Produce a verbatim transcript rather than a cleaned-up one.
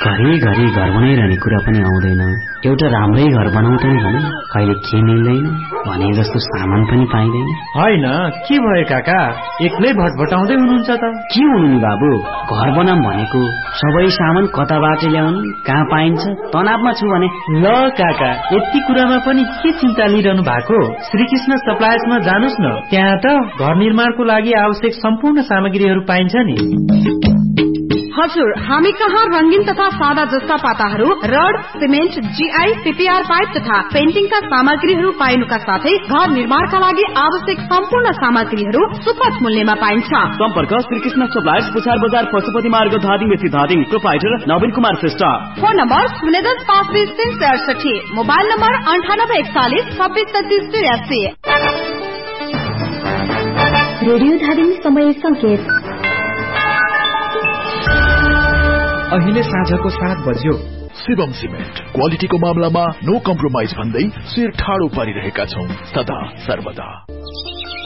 घरिघरि घर बनाइरहने कुरा पनि आउँदैन। एउटा राम्रै घर बनाउँदै भने कहिले के मिल्दैन भने जस्तो सामान पनि पाइँदैन। होइन के भयो काका, एक्लै भटभटाउँदै हुनुहुन्छ त? के हुनु नि बाबु, घर बनाम भनेको सबै सामान कताबाट ल्याउने, कहाँ पाइन्छ तनावमा छु भने। ल काका, यति कुरामा पनि के चिन्ता लिइरहनु भएको? श्रीकृष्ण सप्लायर्समा जानुस् न, त्यहाँ त घर निर्माणको लागि आवश्यक सम्पूर्ण सामग्रीहरू पाइन्छ नि। हजुर, हामी कहाँ रंगीन तथा सादा जस्ता पाताहरू, rod, cement, GI, PPR pipe तथा पेन्टिङका सामग्रीहरू पाइनुका साथै घर निर्माणका लागि आवश्यक सम्पूर्ण सामग्रीहरू सुपथ मूल्यमा पाइन्छ। सम्पर्क श्रीकृष्ण सप्लायर्स, पुछार बजार, पशुपति मार्ग, धादिङ बेसी धादिङ। प्रोपाइटर नवीन कुमार श्रेष्ठ। फोन नम्बर शून्य दस पाँच बीस तीन सय अडसठी। मोबाइल नम्बर अन्ठानब्बे एकचालिस छब्बीस तैतिस तिरासी। रेडियो धादिङ समय संकेत अहिले साँझको सात बज्यो। शिवम सिमेन्ट क्वालिटीको मामलामा नो कम्प्रोमाइज भन्दै शिर ठाडो पारिरहेका छौं सदा सर्वदा।